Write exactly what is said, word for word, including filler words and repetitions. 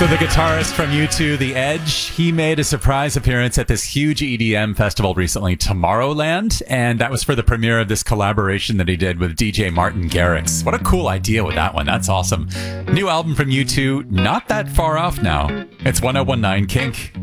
So the guitarist from U two, The Edge, he made a surprise appearance at this huge E D M festival recently, Tomorrowland, and that was for the premiere of this collaboration that he did with D J Martin Garrix. What a cool idea with that one. That's awesome. New album from U two, not that far off now. It's ten nineteen Kink.